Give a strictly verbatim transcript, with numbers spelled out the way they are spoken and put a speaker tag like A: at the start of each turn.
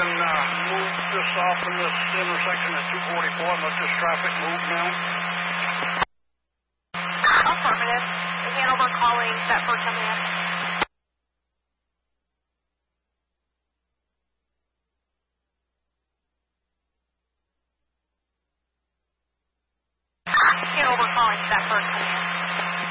A: and uh, move just off in this intersection at two forty-four and let this traffic move now?
B: Affirmative. Is Hanover calling Thetford Command? Hanover calling Thetford Command.